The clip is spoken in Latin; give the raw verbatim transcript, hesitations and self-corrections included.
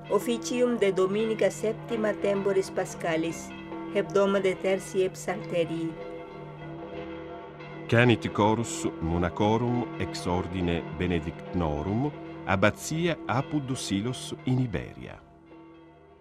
Officium de Dominica septima temporis Pascalis, hebdomade tertiae Psalterii. Canit chorus monacorum ex ordine benedictnorum, abbatia Apud Silos in Iberia.